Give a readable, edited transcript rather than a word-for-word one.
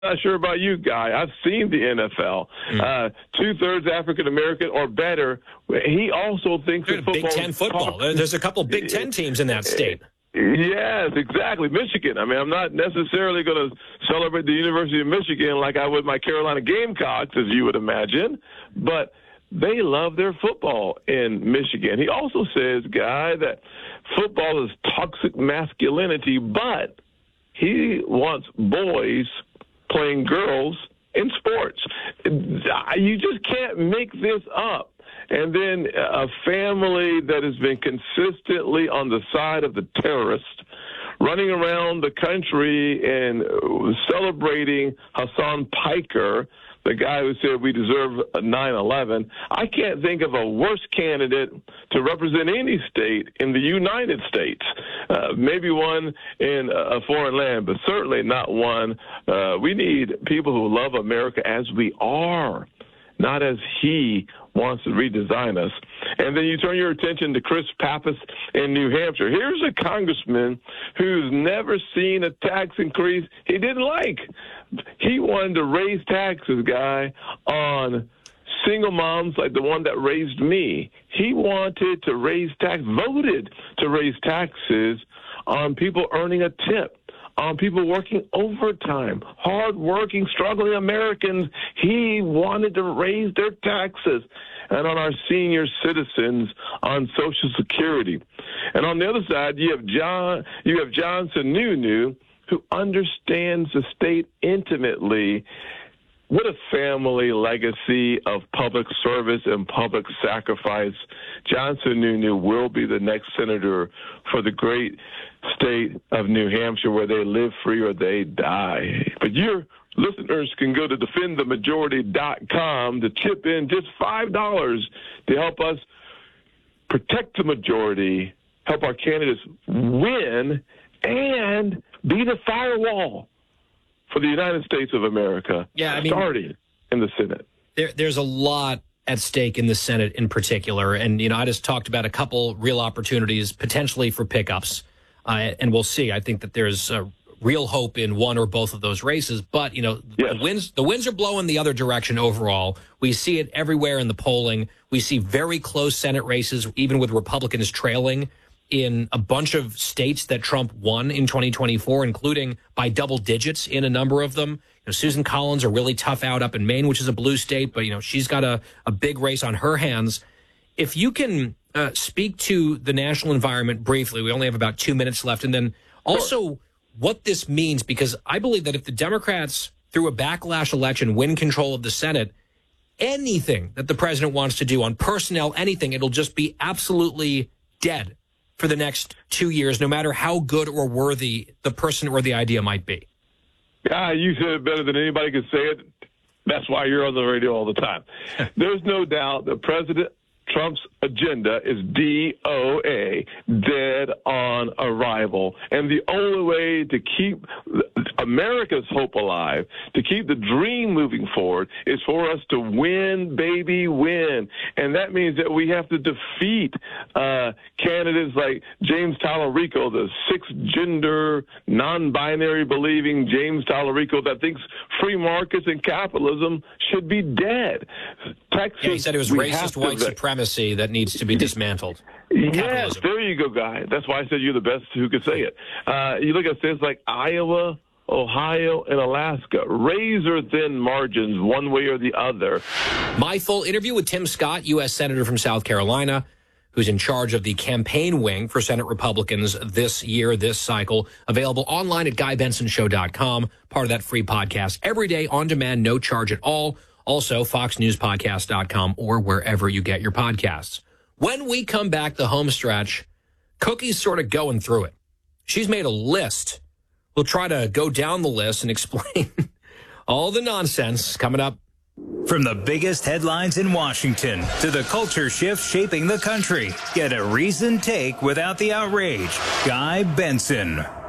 not sure about you, Guy. I've seen the NFL. Two-thirds African-American or better. He also thinks that football Big Ten football. There's a couple Big Ten teams in that state. Yes, exactly. Michigan. I mean, I'm not necessarily going to celebrate the University of Michigan like I would my Carolina Gamecocks, as you would imagine, but they love their football in Michigan. He also says, Guy, that football is toxic masculinity, but he wants boys playing girls in sports. You just can't make this up. And then a family that has been consistently on the side of the terrorists, running around the country and celebrating Hassan Piker, the guy who said we deserve a 9/11. I can't think of a worse candidate to represent any state in the United States. Maybe one in a foreign land, but certainly not one. We need people who love America as we are, not as he wants to redesign us. And then you turn your attention to Chris Pappas in New Hampshire. Here's a congressman who's never seen a tax increase he didn't like. He wanted to raise taxes, Guy, on single moms like the one that raised me. He wanted to voted to raise taxes on people earning a tip, on people working overtime, hard-working, struggling Americans. He wanted to raise their taxes, and on our senior citizens on Social Security. And on the other side, you have John Sununu, who understands the state intimately. What a family legacy of public service and public sacrifice. John Sununu will be the next senator for the great state of New Hampshire, where they live free or they die. But your listeners can go to defendthemajority.com to chip in just $5 to help us protect the majority, help our candidates win, and be the firewall for the United States of America, starting in the Senate. There's a lot at stake in the Senate in particular. And, I just talked about a couple real opportunities potentially for pickups. And we'll see. I think that there's real hope in one or both of those races. But, the winds are blowing the other direction overall. We see it everywhere in the polling. We see very close Senate races, even with Republicans trailing in a bunch of states that Trump won in 2024, including by double digits in a number of them. Susan Collins, a really tough out up in Maine, which is a blue state, but, she's got a big race on her hands. If you can speak to the national environment briefly, we only have about 2 minutes left, and then also what this means, because I believe that if the Democrats, through a backlash election, win control of the Senate, anything that the president wants to do on personnel, anything, it'll just be absolutely dead for the next 2 years, no matter how good or worthy the person or the idea might be. Yeah, you said it better than anybody could say it. That's why you're on the radio all the time. There's no doubt that President Trump's agenda is DOA, dead on arrival. And the only way to keep America's hope alive, to keep the dream moving forward, is for us to win, baby, win. And that means that we have to defeat candidates like James Tallarico, the six-gender, non-binary believing James Tallarico that thinks free markets and capitalism should be dead. Texas, he said it was racist white supremacy that needs to be dismantled. Yes, there you go, Guy. That's why I said you're the best who could say it. You look at states like Iowa, Ohio, and Alaska, razor-thin margins one way or the other. My full interview with Tim Scott, U.S. Senator from South Carolina, who's in charge of the campaign wing for Senate Republicans this year, this cycle, available online at GuyBensonShow.com, part of that free podcast every day on demand, no charge at all. Also, FoxNewsPodcast.com or wherever you get your podcasts. When we come back, the home stretch, Cookie's sort of going through it. She's made a list. We'll try to go down the list and explain all the nonsense coming up. From the biggest headlines in Washington to the culture shift shaping the country, get a reasoned take without the outrage. Guy Benson.